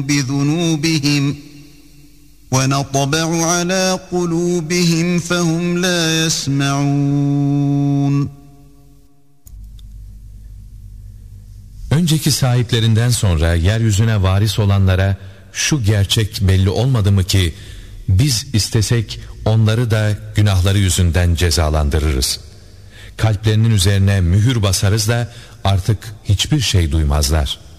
بذنوبهم ونطبع على قلوبهم فهم لا يسمعون. Önceki sahiplerinden sonra yeryüzüne varis olanlara şu gerçek belli olmadı mı ki biz istesek onları da günahları yüzünden cezalandırırız. Kalplerinin üzerine mühür basarız da artık hiçbir şey duymazlar.